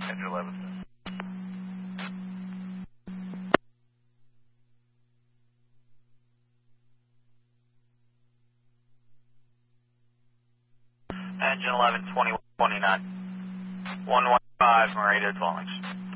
Engine 11. Engine 11, 2029. 115, Laredo 12 inch.